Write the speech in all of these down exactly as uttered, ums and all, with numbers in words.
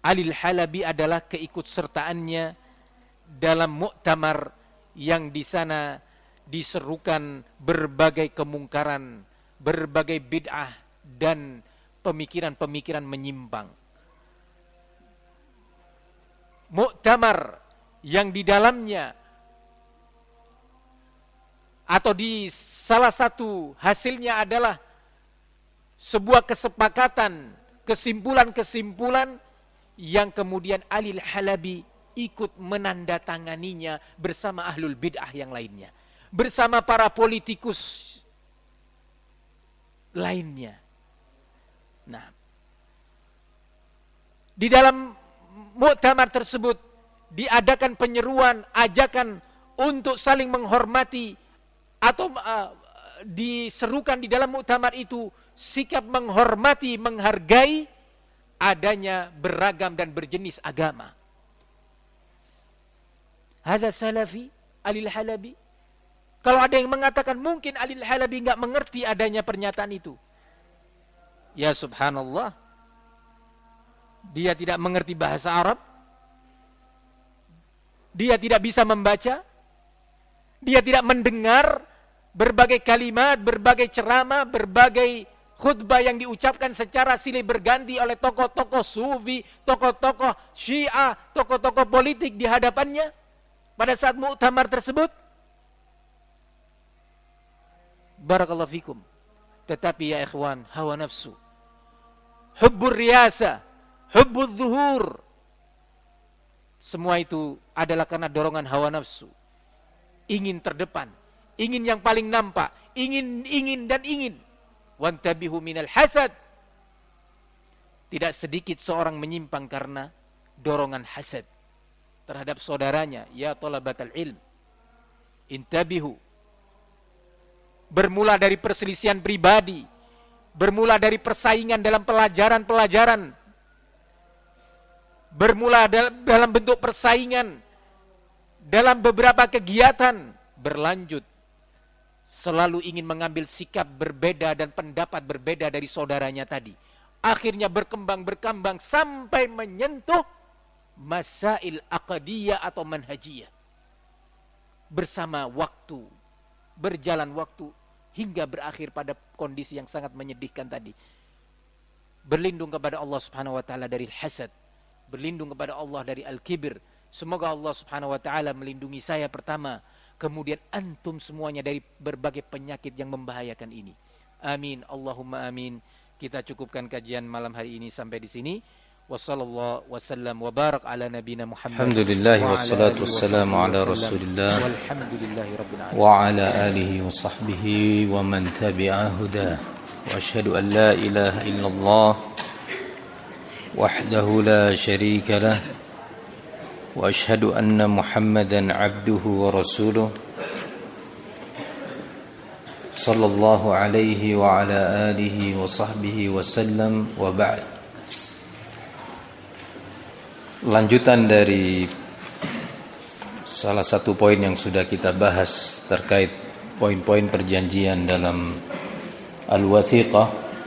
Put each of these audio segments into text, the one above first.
Ali Al-Halabi adalah keikutsertaannya dalam muktamar yang di sana diserukan berbagai kemungkaran, berbagai bid'ah dan pemikiran-pemikiran menyimpang. Muktamar yang di dalamnya atau di salah satu hasilnya adalah sebuah kesepakatan, kesimpulan-kesimpulan yang kemudian Ali Al-Halabi ikut menandatanganinya bersama ahlul bid'ah yang lainnya, bersama para politikus lainnya. Nah, di dalam muktamar tersebut diadakan penyeruan, ajakan untuk saling menghormati atau uh, diserukan di dalam muktamar itu sikap menghormati, menghargai adanya beragam dan berjenis agama. Hadza salafi Ali Al-Halabi. Kalau ada yang mengatakan mungkin Ali Al-Halabi enggak mengerti adanya pernyataan itu, ya subhanallah, dia tidak mengerti bahasa Arab, dia tidak bisa membaca, dia tidak mendengar berbagai kalimat, berbagai ceramah, berbagai khutbah yang diucapkan secara silih berganti oleh tokoh-tokoh sufi, tokoh-tokoh syiah, tokoh-tokoh politik di hadapannya pada saat muktamar tersebut. Barakallahu fikum. Tetapi ya ikhwan, hawa nafsu, hubbur riyasa, hubbul zuhur, semua itu adalah karena dorongan hawa nafsu. Ingin terdepan, ingin yang paling nampak, ingin, ingin dan ingin. Wantabihu minal hasad. Tidak sedikit seorang menyimpang karena dorongan hasad terhadap saudaranya. Ya talabatal ilm, intabihu. Bermula dari perselisihan pribadi, bermula dari persaingan dalam pelajaran-pelajaran, bermula dalam bentuk persaingan dalam beberapa kegiatan, berlanjut selalu ingin mengambil sikap berbeda dan pendapat berbeda dari saudaranya tadi. Akhirnya berkembang berkembang sampai menyentuh masail aqdiyah atau manhajiyah. Bersama waktu, berjalan waktu, hingga berakhir pada kondisi yang sangat menyedihkan tadi. Berlindung kepada Allah Subhanahu wa taala dari hasad, berlindung kepada Allah dari al-kibir. Semoga Allah Subhanahu wa taala melindungi saya pertama, kemudian antum semuanya dari berbagai penyakit yang membahayakan ini. Amin, Allahumma amin. Kita cukupkan kajian malam hari ini sampai di sini. Wassallallahu wasallam wa barak ala nabina Muhammad. Alhamdulillah wassalatu wassalamu ala Rasulillah wa ala alihi wa sahbihi wa man tabi'a huda. Wa asyhadu an la ilaha illallah wahdahu la syarika lah wa asyhadu anna Muhammadan abduhu wa rasuluh sallallahu alaihi wa ala alihi wa sahbihi wa sallam wa ba'd. Lanjutan dari salah satu poin yang sudah kita bahas terkait poin-poin perjanjian dalam Al-Wathiqah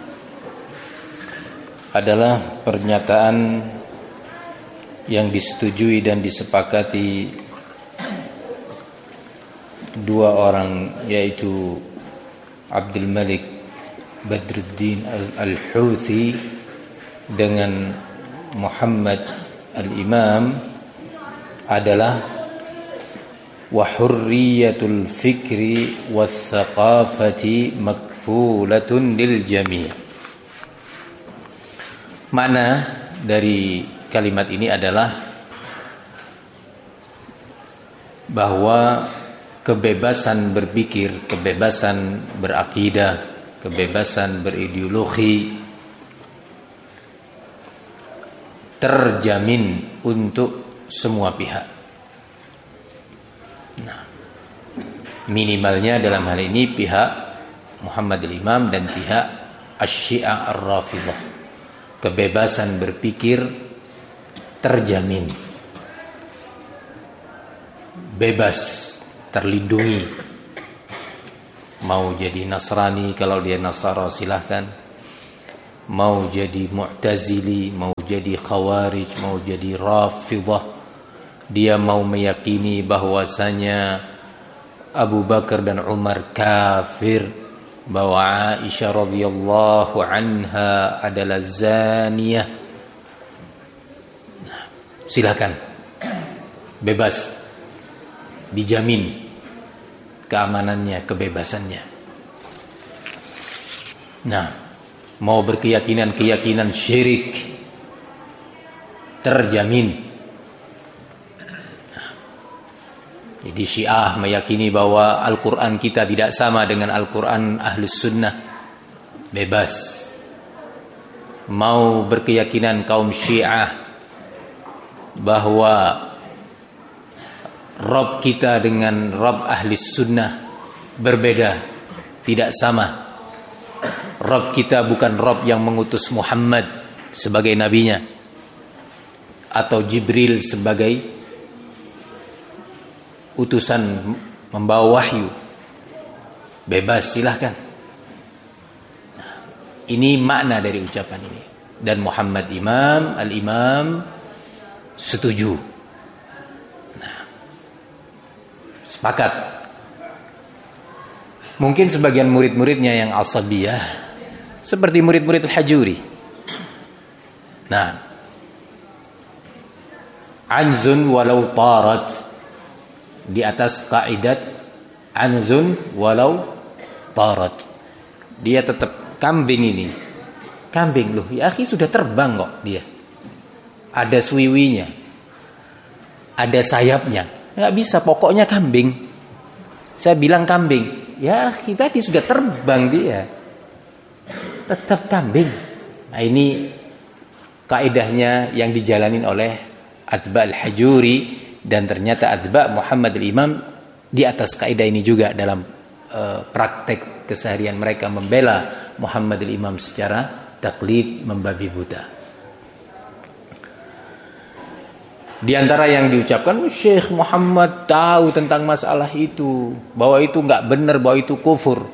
adalah pernyataan yang disetujui dan disepakati dua orang, yaitu Abdul Malik Badruddin Al-Houthi dengan Muhammad Al-Imam, adalah wa hurriyatul fikri was thaqafati makfulatun lil jami'. Makna dari kalimat ini adalah bahwa kebebasan berpikir, kebebasan berakidah, kebebasan berideologi terjamin untuk semua pihak. Nah, minimalnya dalam hal ini pihak Muhammad al-Imam dan pihak Asy-Syiah Ar-Rafidhah. Kebebasan berpikir terjamin, bebas, terlindungi. Mau jadi Nasrani, kalau dia Nasara silahkan. mau jadi Mu'tazili, mau jadi Khawarij, mau jadi Rafidhah, dia mau meyakini bahwasanya Abu Bakar dan Umar kafir, bahwa Aisyah radhiyallahu anha adalah zaniyah. Nah, silakan, bebas, dijamin keamanannya, kebebasannya. Nah, mau berkeyakinan-keyakinan syirik, terjamin. Nah, jadi Syiah meyakini bahwa Al-Quran kita tidak sama dengan Al-Quran Ahlus Sunnah, bebas. Mau berkeyakinan kaum Syiah bahwa Rabb kita dengan Rabb Ahlus Sunnah berbeda, tidak sama. Rabb kita bukan Rabb yang mengutus Muhammad sebagai nabinya atau Jibril sebagai utusan membawa wahyu. Bebas, silahkan. Nah, ini makna dari ucapan ini. Dan Muhammad Imam, Al-Imam setuju. Nah, sepakat. Mungkin sebagian murid-muridnya yang asabiyah, seperti murid-murid Al-Hajuri. Nah, anzun walau tarat, di atas kaidat anzun walau tarat, dia tetap kambing ini. Kambing loh, ya akhi, sudah terbang kok dia. Ada suwiwinya, ada sayapnya. Nggak bisa, pokoknya kambing. Saya bilang kambing. Ya, kita tadi sudah terbang dia. Tetap kambing. Nah, ini kaidahnya yang dijalanin oleh atba al-Hajuri, dan ternyata atba Muhammad al-Imam di atas kaidah ini juga dalam uh, praktek keseharian mereka membela Muhammad al-Imam secara taklid, membabi buta. Di antara yang diucapkan, Syekh Muhammad tahu tentang masalah itu, bahwa itu enggak benar, bahwa itu kufur.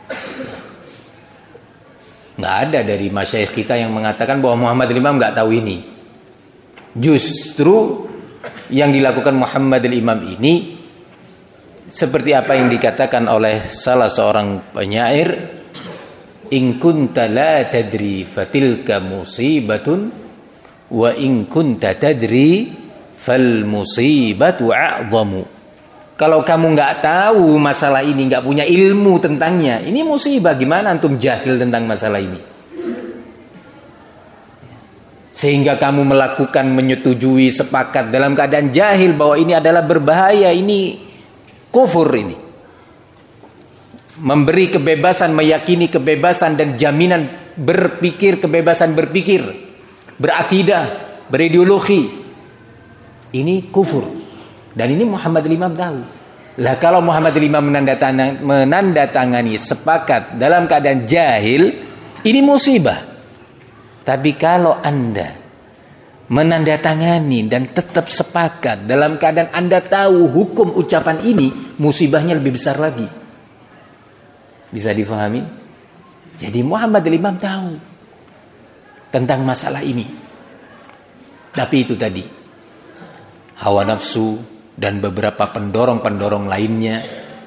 Nggak ada dari masyayikh kita yang mengatakan bahwa Muhammad al-Imam nggak tahu ini. Justru yang dilakukan Muhammad al-Imam ini seperti apa yang dikatakan oleh salah seorang penyair, in kunta la tadri fatilka musibatun wa in kunta tadri fal musibatu a'zamu. Kalau kamu nggak tahu masalah ini, nggak punya ilmu tentangnya, ini musibah. Gimana antum jahil tentang masalah ini? Sehingga kamu melakukan, menyetujui, sepakat dalam keadaan jahil bahwa ini adalah berbahaya, ini kufur ini. Memberi kebebasan, meyakini kebebasan dan jaminan berpikir, kebebasan berpikir, berakidah, berideologi, ini kufur. Dan ini Muhammad al-Imam tahu. Lah kalau Muhammad al-Imam menandatangani, menandatangani sepakat dalam keadaan jahil, ini musibah. Tapi kalau Anda menandatangani dan tetap sepakat dalam keadaan Anda tahu hukum ucapan ini, musibahnya lebih besar lagi. Bisa difahami? Jadi Muhammad al-Imam tahu tentang masalah ini. Tapi itu tadi, hawa nafsu dan beberapa pendorong-pendorong lainnya,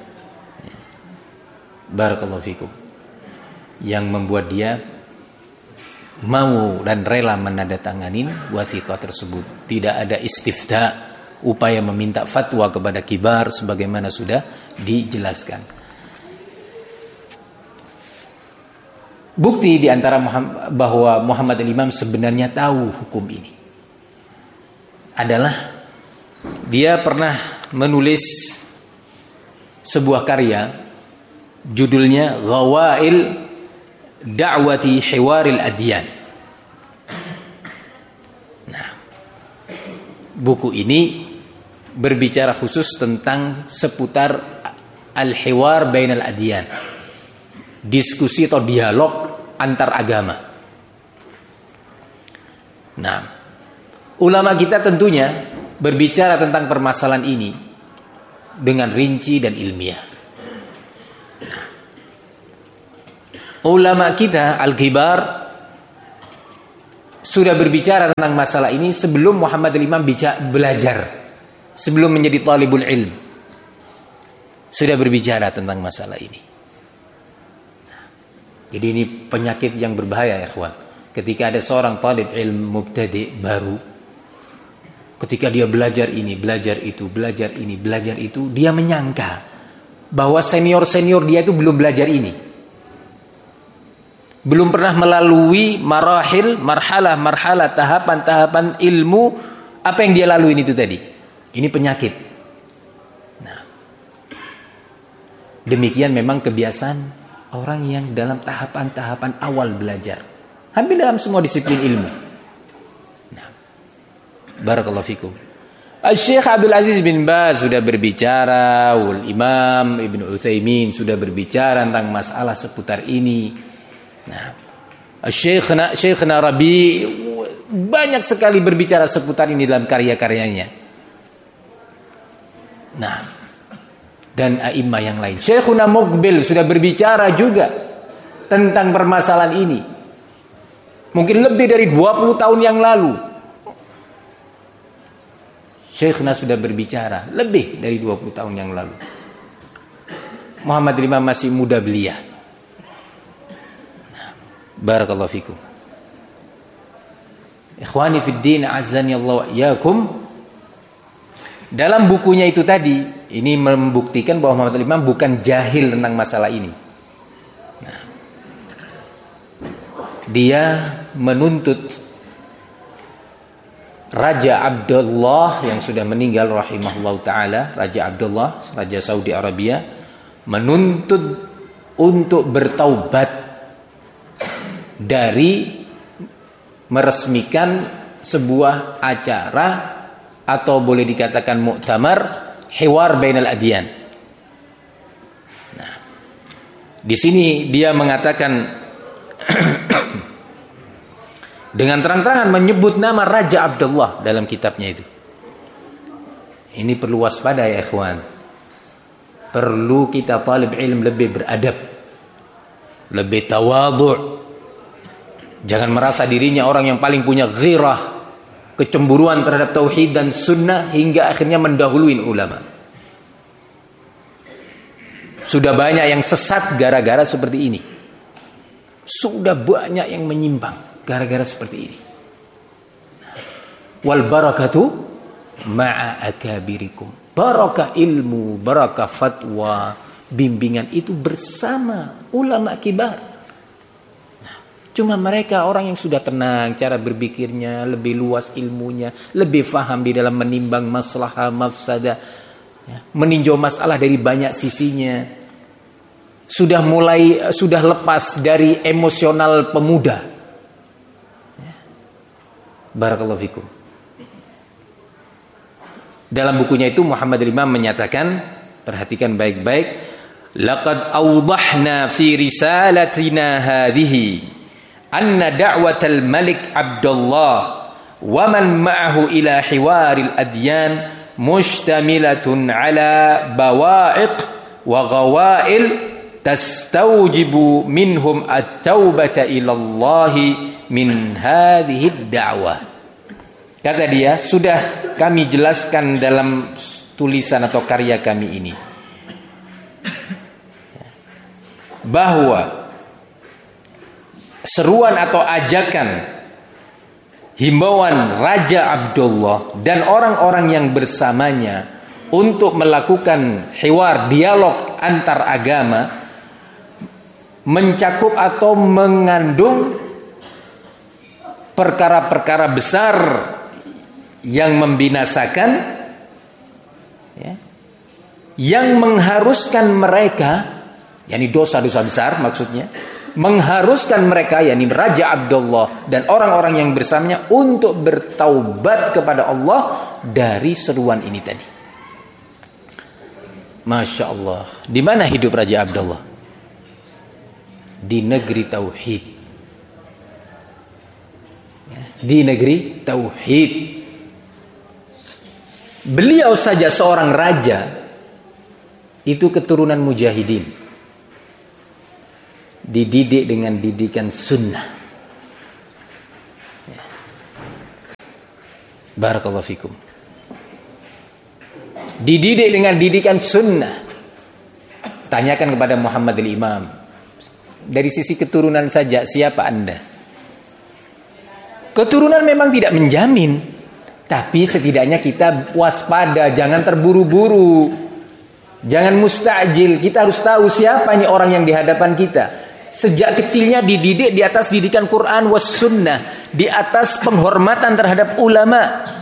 barakallahu fikum, yang membuat dia mau dan rela menandatangani wasiqah tersebut. Tidak ada istifta, upaya meminta fatwa kepada kibar sebagaimana sudah dijelaskan. Bukti di antara Muhammad, bahwa Muhammad al-Imam sebenarnya tahu hukum ini adalah dia pernah menulis sebuah karya judulnya Ghawail Da'wati Hiwaril Adyan. Nah, buku ini berbicara khusus tentang seputar al-hiwar bainal adyan, diskusi atau dialog antar agama. Nah, ulama kita tentunya berbicara tentang permasalahan ini dengan rinci dan ilmiah. Ulama kita al-kibar sudah berbicara tentang masalah ini sebelum Muhammad al-Imam bicara, belajar, sebelum menjadi talibul ilm, sudah berbicara tentang masalah ini. Jadi ini penyakit yang berbahaya ya ikhwan. Ketika ada seorang talib ilm mubtadi baru, ketika dia belajar ini, belajar itu, belajar ini, belajar itu, dia menyangka bahwa senior-senior dia itu belum belajar ini, belum pernah melalui marahil, marhalah, marhalah, tahapan-tahapan ilmu apa yang dia lalui itu tadi. Ini penyakit. Nah, demikian memang kebiasaan orang yang dalam tahapan-tahapan awal belajar, hampir dalam semua disiplin ilmu. Nah, barakallahu fikum. Syekh Abdul Aziz bin Baz sudah berbicara, wal Imam Ibnu Utsaimin sudah berbicara tentang masalah seputar ini. Nah, Syekhna Syekhna Rabi banyak sekali berbicara seputar ini dalam karya-karyanya. Nah, dan a'immah yang lain. Syekhuna Muqbil sudah berbicara juga tentang permasalahan ini. Mungkin lebih dari dua puluh tahun yang lalu. Syekhuna sudah berbicara lebih dari dua puluh tahun yang lalu. Muhammad Imam masih muda belia. Barakallahu fikum. Ikhwani fid din, azzani Allah wa iyyakum. Dalam bukunya itu tadi, ini membuktikan bahwa Muhammad Imam bukan jahil tentang masalah ini. Nah, dia menuntut Raja Abdullah yang sudah meninggal rahimahullah ta'ala, Raja Abdullah, Raja Saudi Arabia, menuntut untuk bertaubat dari meresmikan sebuah acara atau boleh dikatakan muktamar hiwar bainal adyan. Nah, di sini dia mengatakan dengan terang-terangan menyebut nama Raja Abdullah dalam kitabnya itu. Ini perlu waspada ya ikhwan. Perlu kita talib ilm lebih beradab, lebih tawadhu'. Jangan merasa dirinya orang yang paling punya ghirah, kecemburuan terhadap tauhid dan sunnah hingga akhirnya mendahului ulama. Sudah banyak yang sesat gara-gara seperti ini. Sudah banyak yang menyimpang gara-gara seperti ini. Wal barakatu ma'a akabirikum. Barakah ilmu, barakah fatwa, bimbingan itu bersama ulama kibar. Cuma mereka orang yang sudah tenang cara berpikirnya, lebih luas ilmunya, lebih faham di dalam menimbang maslahah mafsadah, ya, meninjau masalah dari banyak sisinya. Sudah mulai sudah lepas dari emosional pemuda. Ya. Barakallahu fikum. Dalam bukunya itu Muhammad Imam menyatakan, perhatikan baik-baik, laqad awdahna fi risalatina hadhihi anna da'watal Malik Abdullah wa man ma'ahu ila hiwaril adyan mushtamilatun ala bawa'iq wa ghawail tastawjibu minhum at-taubata ila Allah min hadhihi ad-da'wah. Kata dia, sudah kami jelaskan dalam tulisan atau karya kami ini bahwa seruan atau ajakan himbauan Raja Abdullah dan orang-orang yang bersamanya untuk melakukan hiwar, dialog antar agama mencakup atau mengandung perkara-perkara besar yang membinasakan, ya, yang mengharuskan mereka, yakni dosa-dosa besar maksudnya, mengharuskan mereka, yakni Raja Abdullah dan orang-orang yang bersamanya untuk bertaubat kepada Allah dari seruan ini tadi. Masya Allah. Di mana hidup Raja Abdullah? Di negeri tauhid. Di negeri tauhid. Beliau saja seorang raja itu keturunan mujahidin, dididik dengan didikan sunnah. Barakallahu fikum. Dididik dengan didikan sunnah. Tanyakan kepada Muhammad al-Imam. Dari sisi keturunan saja, siapa Anda? Keturunan memang tidak menjamin, tapi setidaknya kita waspada, jangan terburu-buru, jangan mustajil. Kita harus tahu siapa ini orang yang di hadapan kita. Sejak kecilnya dididik di atas didikan Quran was sunnah, di atas penghormatan terhadap ulama.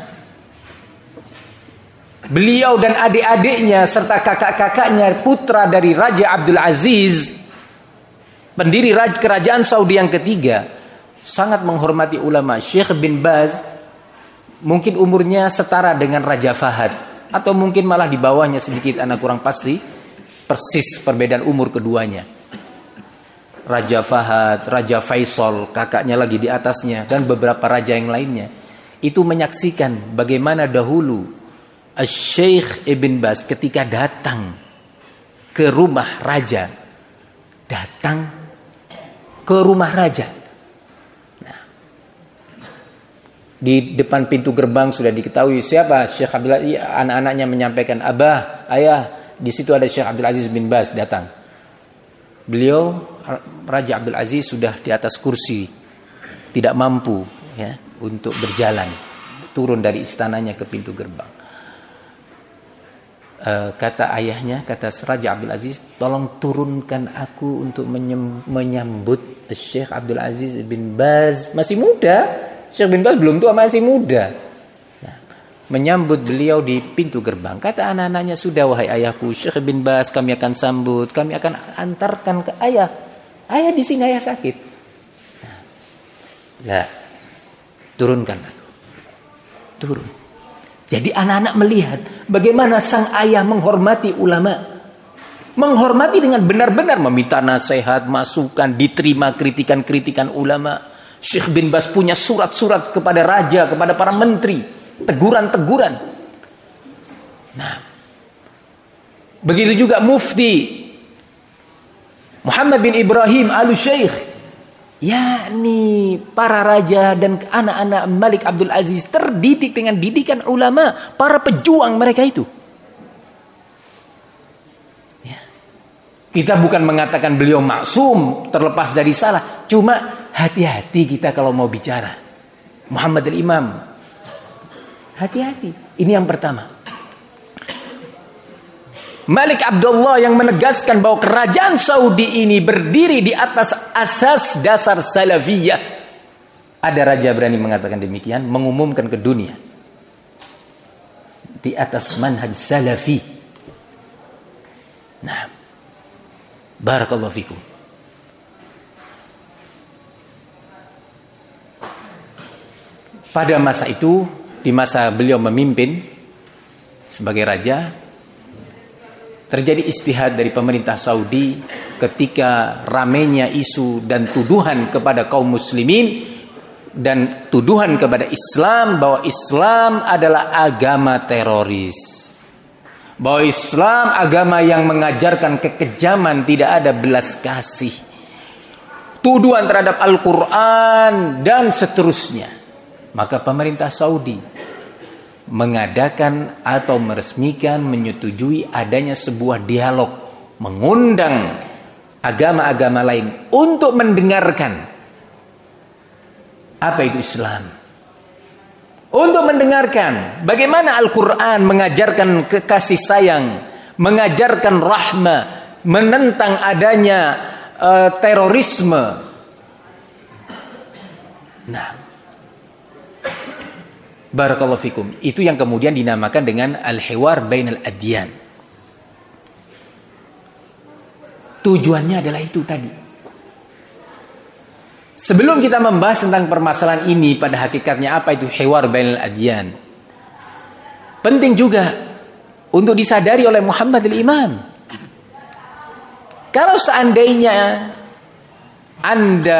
Beliau dan adik-adiknya serta kakak-kakaknya, putra dari Raja Abdul Aziz, pendiri kerajaan Saudi yang ketiga, sangat menghormati ulama. Syekh bin Baz mungkin umurnya setara dengan Raja Fahad, atau mungkin malah di bawahnya sedikit, anak kurang pasti persis perbedaan umur keduanya. Raja Fahad, Raja Faisal, kakaknya lagi di atasnya, dan beberapa raja yang lainnya, itu menyaksikan bagaimana dahulu Syekh Ibn Baz ketika datang ke rumah raja, datang ke rumah raja. Nah, di depan pintu gerbang sudah diketahui siapa Syekh Abdul Aziz. Anak-anaknya menyampaikan, "Abah, ayah, di situ ada Syekh Abdul Aziz bin Baz datang." Beliau, Raja Abdul Aziz, sudah di atas kursi, tidak mampu ya untuk berjalan, turun dari istananya ke pintu gerbang. Uh, kata ayahnya, kata Raja Abdul Aziz, "Tolong turunkan aku untuk menyambut Syekh Abdul Aziz bin Baz." Masih muda, Syekh bin Baz belum tua, masih muda. Nah, menyambut beliau di pintu gerbang. Kata anak-anaknya, "Sudah wahai ayahku, Syekh bin Baz kami akan sambut, kami akan antarkan ke ayah. Ayah di sini, ayah sakit." Nah, nah, turunkan aku. Turun. Jadi anak-anak melihat bagaimana sang ayah menghormati ulama. Menghormati dengan benar-benar, meminta nasihat, masukan, diterima kritikan-kritikan ulama. Syekh bin Baz punya surat-surat kepada raja, kepada para menteri, teguran-teguran. Nah, begitu juga mufti Muhammad bin Ibrahim al-Syekh, yakni para raja dan anak-anak Malik Abdul Aziz terdidik dengan didikan ulama, para pejuang mereka itu. Ya. Kita bukan mengatakan beliau maksum, terlepas dari salah. Cuma hati-hati kita kalau mau bicara. Muhammad al-Imam, hati-hati. Ini yang pertama. Malik Abdullah yang menegaskan bahwa kerajaan Saudi ini berdiri di atas asas dasar salafiyah. Ada raja berani mengatakan demikian, mengumumkan ke dunia. Di atas manhaj salafi. Nah, barakallahu fikum. Pada masa itu, di masa beliau memimpin sebagai raja, terjadi istihad dari pemerintah Saudi ketika ramainya isu dan tuduhan kepada kaum muslimin dan tuduhan kepada Islam bahwa Islam adalah agama teroris. Bahwa Islam agama yang mengajarkan kekejaman, tidak ada belas kasih. Tuduhan terhadap Al-Quran dan seterusnya. Maka pemerintah Saudi mengadakan atau meresmikan, menyetujui adanya sebuah dialog, mengundang agama-agama lain untuk mendengarkan apa itu Islam, untuk mendengarkan bagaimana Al-Quran mengajarkan kekasih sayang, mengajarkan rahmah, menentang adanya uh, terorisme. Nah, barakallahu fikum. Itu yang kemudian dinamakan dengan al-hiwar bainal adyan. Tujuannya adalah itu tadi. Sebelum kita membahas tentang permasalahan ini, pada hakikatnya apa itu hiwar bainal adyan, penting juga untuk disadari oleh Muhammad al-Imam. Kalau seandainya Anda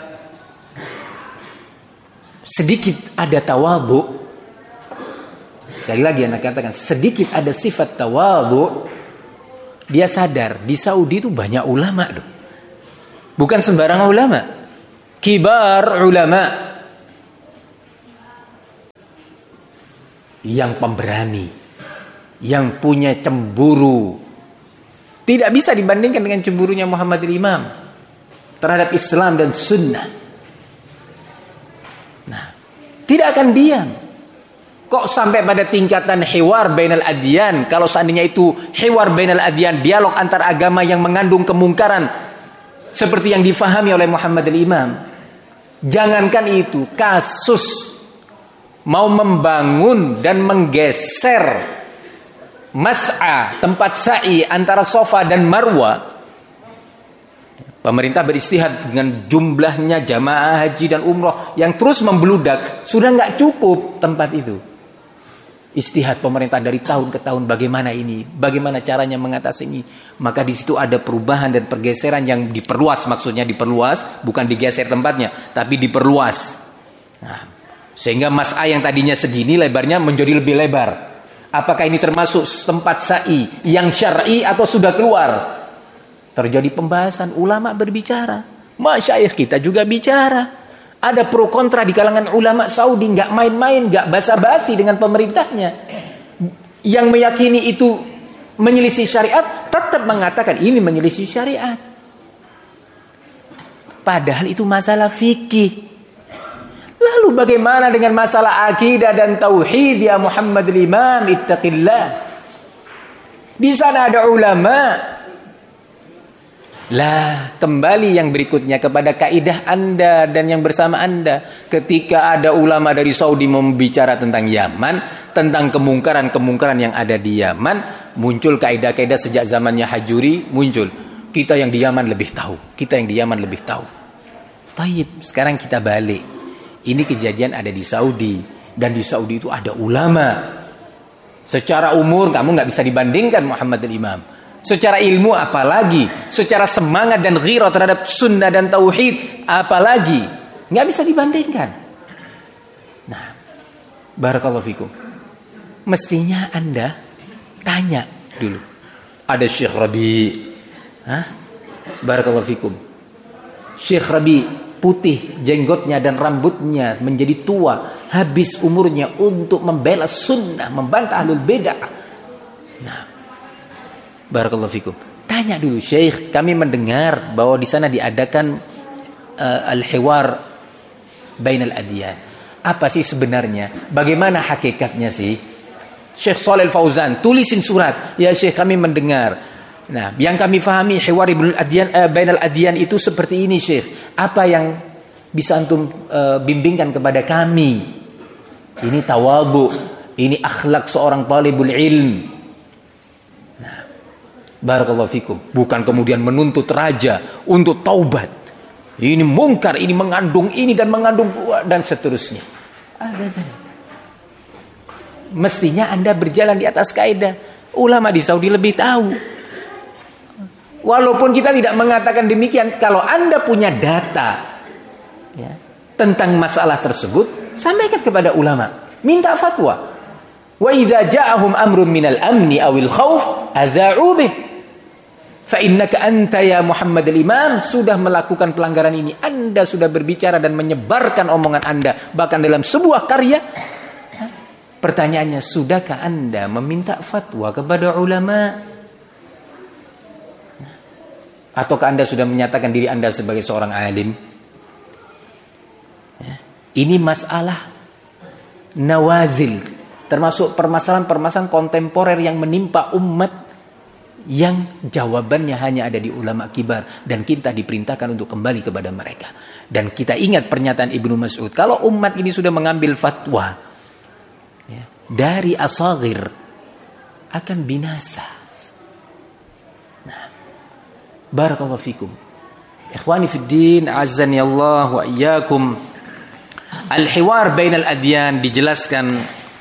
sedikit ada tawadhu, sekali lagi anak katakan sedikit ada sifat tawadhu, dia sadar di Saudi itu banyak ulama loh. Bukan sembarang ulama, kibar ulama. yang pemberani, yang punya cemburu. Tidak bisa dibandingkan dengan cemburunya Muhammadul Imam terhadap Islam dan sunnah. Nah, tidak akan diam. Kok sampai pada tingkatan hiwar bainal adyan? Kalau seandainya itu hiwar bainal adyan, dialog antar agama yang mengandung kemungkaran seperti yang difahami oleh Muhammadul Imam. Jangankan itu, kasus mau membangun dan menggeser mas'a, tempat sa'i antara Safa dan Marwa, pemerintah beristihad dengan jumlahnya jamaah haji dan umroh yang terus membludak, sudah nggak cukup tempat itu. Istihad pemerintah dari tahun ke tahun, bagaimana ini, bagaimana caranya mengatasi ini. Maka di situ ada perubahan dan pergeseran yang diperluas, maksudnya diperluas, bukan digeser tempatnya, tapi diperluas. Nah, sehingga mas'a yang tadinya segini lebarnya menjadi lebih lebar. Apakah ini termasuk tempat sa'i yang syar'i atau sudah keluar? Terjadi pembahasan, ulama berbicara, masyayikh kita juga bicara. Ada pro kontra di kalangan ulama Saudi, nggak main-main, nggak basa-basi dengan pemerintahnya. Yang meyakini itu menyelisih syariat, tetap mengatakan ini menyelisih syariat. Padahal itu masalah fikih. Lalu bagaimana dengan masalah akidah dan tauhid ya Muhammadul Imam, ittaqillah. Di sana ada ulama. Lah, kembali yang berikutnya kepada kaidah Anda dan yang bersama Anda. Ketika ada ulama dari Saudi membicara tentang Yaman, tentang kemungkaran-kemungkaran yang ada di Yaman, muncul kaidah-kaidah sejak zamannya Hajuri, muncul. Kita yang di Yaman lebih tahu, kita yang di Yaman lebih tahu. Taib, sekarang kita balik. Ini kejadian ada di Saudi, dan di Saudi itu ada ulama. Secara umur kamu nggak bisa dibandingkan Muhammadul Imam. Secara ilmu apalagi, secara semangat dan ghirah terhadap sunnah dan tauhid apalagi, nggak bisa dibandingkan. Nah, barakallahu fikum. Mestinya Anda tanya dulu. Ada Syekh Rabi, hah? Barakallahu fikum. Syekh Rabi putih jenggotnya dan rambutnya menjadi tua, habis umurnya untuk membela sunnah, membantah ahlul bidah. Nah, barakallahu fikum. Tanya dulu, Syekh, kami mendengar bahwa di sana diadakan uh, al-hiwar bainal adyan. Apa sih sebenarnya? Bagaimana hakikatnya sih? Syekh Shalih Al-Fauzan tulisin surat, ya Syekh, kami mendengar. Nah, yang kami fahami hiwar ibnul adyan uh, bainal adyan itu seperti ini, Syekh. Apa yang bisa antum uh, bimbingkan kepada kami? Ini tawadhu, ini akhlak seorang talibul ilm. Nah, barakallahu fikum. Bukan kemudian menuntut raja untuk taubat. Ini mungkar, ini mengandung ini dan mengandung dan seterusnya. Mestinya Anda berjalan di atas kaidah. Ulama di Saudi lebih tahu. Walaupun kita tidak mengatakan demikian, kalau Anda punya data ya, tentang masalah tersebut, sampaikan kepada ulama, minta fatwa. Wa idza ja'ahum amrun minal amni awil khauf adza'u bih. Fa innaka anta ya Muhammad al-Imam sudah melakukan pelanggaran ini. Anda sudah berbicara dan menyebarkan omongan Anda bahkan dalam sebuah karya. Pertanyaannya, sudahkah Anda meminta fatwa kepada ulama? Ataukah Anda sudah menyatakan diri Anda sebagai seorang alim? Ya. Ini masalah nawazil, termasuk permasalahan-permasalahan kontemporer yang menimpa umat, yang jawabannya hanya ada di ulama kibar, dan kita diperintahkan untuk kembali kepada mereka. Dan kita ingat pernyataan Ibnu Mas'ud, kalau umat ini sudah mengambil fatwa ya, dari asagir, akan binasa. Barakallahu fikum. Ikhwani fid din, azzani Allah wa iyyakum. Al-hiwar bainal adyan dijelaskan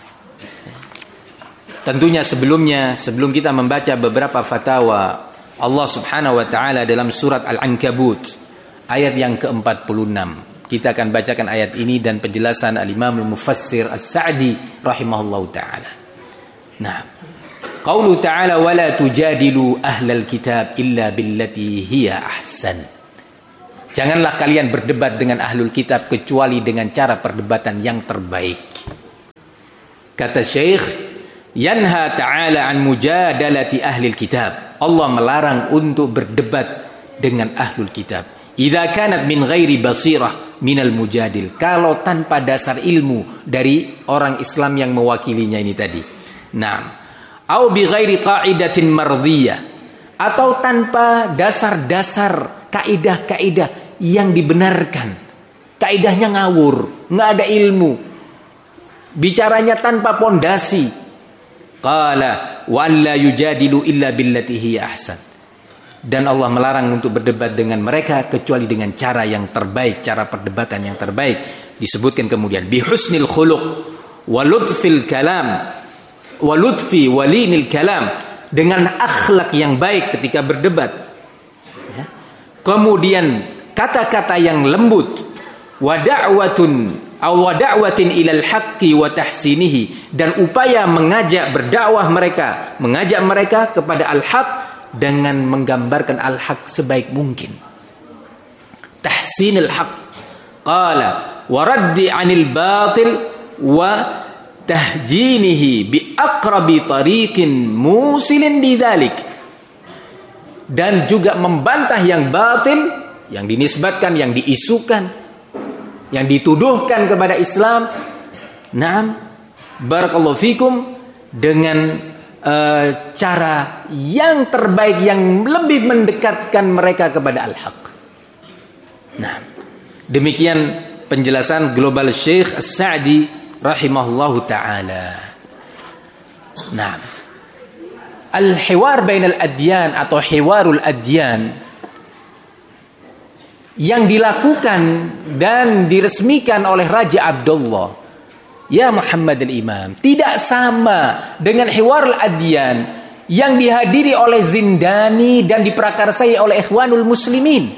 tentunya sebelumnya, sebelum kita membaca beberapa fatwa Allah Subhanahu wa taala dalam surat Al-Ankabut ayat yang ke empat puluh enam. Kita akan bacakan ayat ini dan penjelasan Al-Imam Al-Mufassir As-Sa'di rahimahullahu taala. Nah, Qaulu ta'ala wala tujadilu ahlal kitab illa billati hiya ahsan. Janganlah kalian berdebat dengan ahlul kitab kecuali dengan cara perdebatan yang terbaik. Kata Syekh, yanha ta'ala an mujadalati ahlil kitab. Allah melarang untuk berdebat dengan ahlul kitab. Idza kanat min ghairi basirah minal mujadil. Kalau tanpa dasar ilmu dari orang Islam yang mewakilinya ini tadi. Naam. Au bi ghairi qa'idatin mardhiyah. Atau tanpa dasar-dasar kaidah-kaidah yang dibenarkan. Kaidahnya ngawur, nggak ada ilmu. Bicaranya tanpa pondasi. Qala wa alla yujadilu illa billati hiya ahsan. Dan Allah melarang untuk berdebat dengan mereka kecuali dengan cara yang terbaik, cara perdebatan yang terbaik. Disebutkan kemudian bi husnil khuluq wa lutfil kalam wa lutfi walinil kalam, dengan akhlak yang baik ketika berdebat. Ya. Kemudian kata-kata yang lembut, wa da'watun aw wa da'watin ilal haqqi wa tahsinihi, dan upaya mengajak berdakwah mereka, mengajak mereka kepada al-haq dengan menggambarkan al-haq sebaik mungkin. Tahsinul haq. Qala wa raddi 'anil batil wa tahjinihi bi aqrabi tariqin musilin bidzalik. Dan juga membantah yang batil, yang dinisbatkan, yang diisukan, yang dituduhkan kepada Islam. Naam, barakallahu fikum, dengan uh, cara yang terbaik yang lebih mendekatkan mereka kepada al-haq. Nah, demikian penjelasan global Syekh As-Sa'di rahimahullahu taala. Nah, al-hiwar bainal adyan atau hiwarul adyan yang dilakukan dan diresmikan oleh Raja Abdullah, ya Muhammad al-Imam, tidak sama dengan hiwarul adyan yang dihadiri oleh Zindani dan diprakarsai oleh Ikhwanul Muslimin.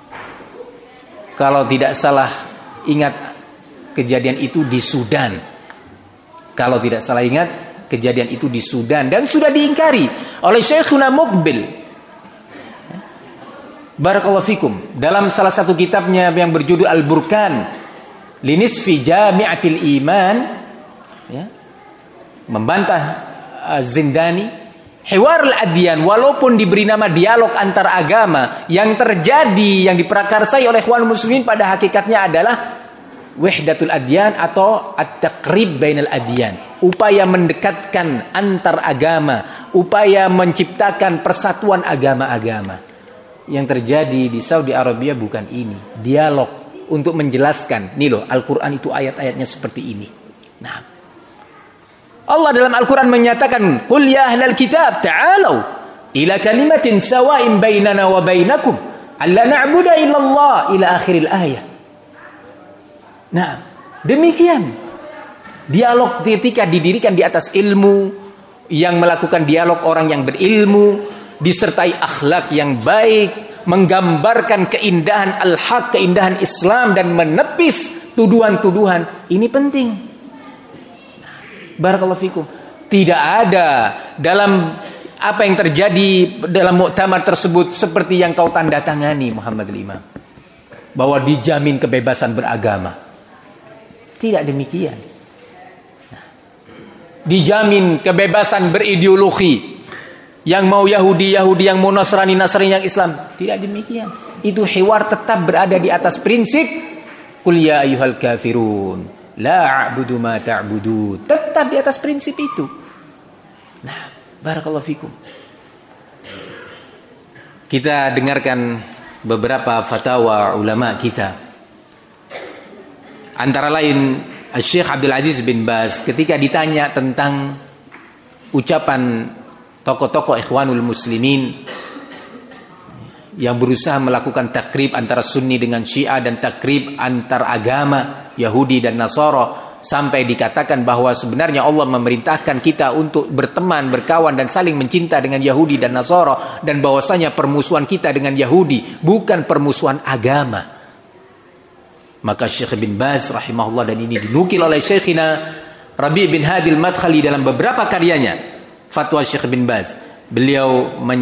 Kalau tidak salah ingat, kejadian itu di Sudan. Kalau tidak salah ingat, kejadian itu di Sudan dan sudah diingkari oleh Syekhuna Muqbil. Barakallahu fikum, dalam salah satu kitabnya yang berjudul Al-Burkan Linisfi Jami'atil Iman, ya, membantah uh, Zindani, hiwarul adyan walaupun diberi nama dialog antar agama, yang terjadi, yang diprakarsai oleh ikhwan muslimin pada hakikatnya adalah wahdatul adyan atau at-taqrib bainal adyan, upaya mendekatkan antar agama, upaya menciptakan persatuan agama-agama. Yang terjadi di Saudi Arabia bukan ini. Dialog untuk menjelaskan, nih loh, Al-Quran itu ayat-ayatnya seperti ini. Nah, Allah dalam Al-Quran menyatakan, qul ya ahlal kitab ta'alau ila kalimatin sawa'in bainana wa bainakum alla na'budu illallah ila akhiril ayat. Nah, demikian dialog ketika didirikan di atas ilmu, yang melakukan dialog orang yang berilmu disertai akhlak yang baik, menggambarkan keindahan al-haq, keindahan Islam, dan menepis tuduhan-tuduhan. Ini penting. Barakallahu fikum. Tidak ada dalam apa yang terjadi dalam muktamar tersebut seperti yang kau tanda tangani, Muhammad al-Imam, bahwa dijamin kebebasan beragama. Tidak demikian. Dijamin kebebasan berideologi. Yang mau Yahudi, Yahudi, yang mau Nasrani, Nasrani, yang Islam. Tidak demikian. Itu hiwar tetap berada di atas prinsip qul ya ayyuhal kafirun la a'budu ma ta'budun. Tetap di atas prinsip itu. Nah, barakallahu fikum. Kita dengarkan beberapa fatwa ulama kita. Antara lain Syekh Abdul Aziz bin Baz ketika ditanya tentang ucapan tokoh-tokoh Ikhwanul Muslimin yang berusaha melakukan takrib antara Sunni dengan Syiah dan takrib antar agama Yahudi dan Nasara, sampai dikatakan bahwa sebenarnya Allah memerintahkan kita untuk berteman, berkawan dan saling mencinta dengan Yahudi dan Nasara, dan bahwasanya permusuhan kita dengan Yahudi bukan permusuhan agama. Maka Syekh bin Baz rahimahullah, dan ini dinukil oleh Syekhina Rabi' bin Hadi al-Madkhali dalam beberapa karyanya, fatwa Syekh bin Baz, beliau